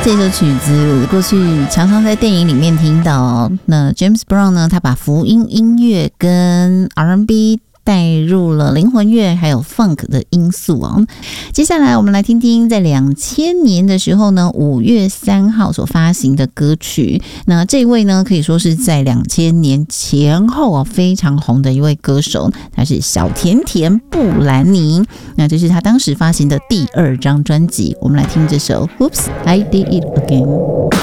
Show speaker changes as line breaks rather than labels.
这首曲子过去常常在电影里面听到。那 James Brown 呢，他把福音音乐跟 R&B 带入了灵魂乐还有 funk 的因素哦。接下来我们来听听在2000年的时候呢，5月3号所发行的歌曲。那这位呢，可以说是在2000年前后非常红的一位歌手，他是小甜甜布兰妮。那这是他当时发行的第2张专辑，我们来听这首 Oops I Did It Again。